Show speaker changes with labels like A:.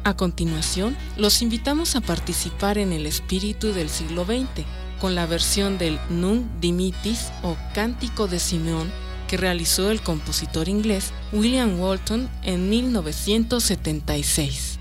A: A continuación, los invitamos a participar en el espíritu del siglo XX, con la versión del Nunc Dimittis o Cántico de Simeón que realizó el compositor inglés William Walton en 1976.